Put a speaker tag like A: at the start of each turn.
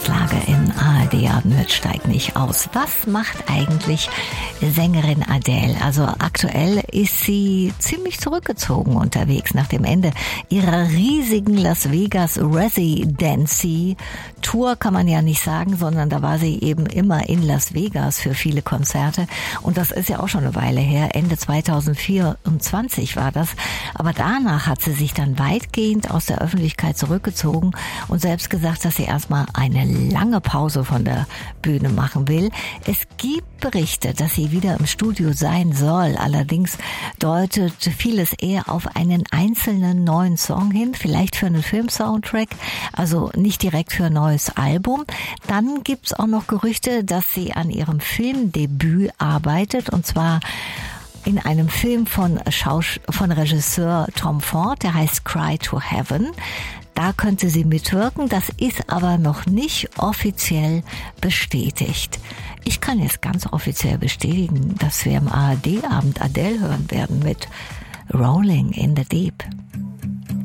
A: Auslage im ARD-Abend mit Steig nicht aus. Was macht eigentlich Sängerin Adele? Also aktuell ist sie ziemlich zurückgezogen unterwegs nach dem Ende ihrer riesigen Las Vegas Residency Tour, kann man ja nicht sagen, sondern da war sie eben immer in Las Vegas für viele Konzerte. Und das ist ja auch schon eine Weile her. Ende 2024 war das. Aber danach hat sie sich dann weitgehend aus der Öffentlichkeit zurückgezogen und selbst gesagt, dass sie erstmal eine lange Pause von der Bühne machen will. Es gibt Berichte, dass sie wieder im Studio sein soll. Allerdings deutet vieles eher auf einen einzelnen neuen Song hin, vielleicht für einen Film-Soundtrack, also nicht direkt für ein neues Album. Dann gibt's auch noch Gerüchte, dass sie an ihrem Filmdebüt arbeitet, und zwar in einem Film von Regisseur Tom Ford, der heißt Cry to Heaven. Da könnte sie mitwirken, das ist aber noch nicht offiziell bestätigt. Ich kann jetzt ganz offiziell bestätigen, dass wir im ARD-Abend Adele hören werden mit Rolling in the Deep.